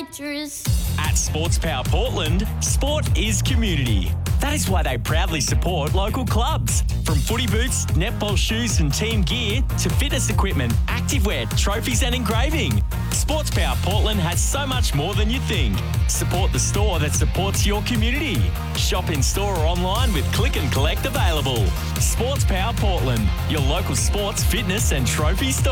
nitrous. At Sports Power Portland, sport is community. That is why they proudly support local clubs. From footy boots, netball shoes and team gear to fitness equipment, activewear, trophies and engraving. Sports Power Portland has so much more than you think. Support the store that supports your community. Shop in store or online with click and collect available. Sports Power Portland, your local sports, fitness and trophy store.